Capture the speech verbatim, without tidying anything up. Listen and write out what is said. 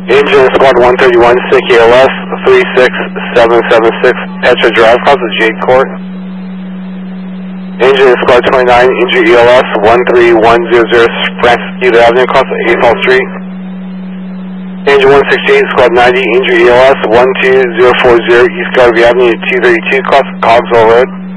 Engine Squad one thirty-one, sick E L S three six seven seven six, Petra Drive, cross the Jade Court. Engine Squad twenty-nine, injury E L S one three one zero zero, Francis Peter Avenue, cross the Eighth Hall Street. Engine one sixty-eight, Squad ninety, injury E L S one two zero four zero, East Garvey Avenue two thirty-two, cross Cogswell Road.